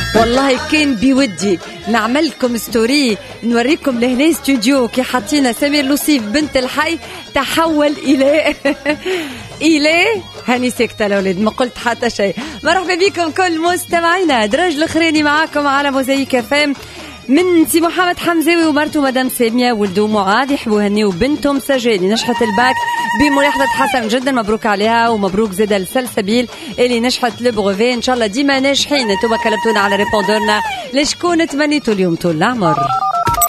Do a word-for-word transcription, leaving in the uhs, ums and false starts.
والله كان بودي نعمل لكم ستوري نوريكم لهنا استوديو كي حطينا سمير لوصيف بنت الحي تحول إلى إلى هاني سكتة الأولاد ما قلت حتى شيء. مرحبا بكم كل مستمعينا، درج الأخراني معاكم على موزايك اف ام من سي محمد حمزاوي ومرته مدام سامية ولدوا معاذ يحبوا هنيو بنتهم سجاد نجحت الباك بملاحظة حسن جدا، مبروك عليها ومبروك زاد السلسبيل اللي نجحت البغوفي. ان شاء الله ديما ناجحين. انتم كلمتونا على ريبوندورنا لشكون تمنيتوا اليوم طول العمر.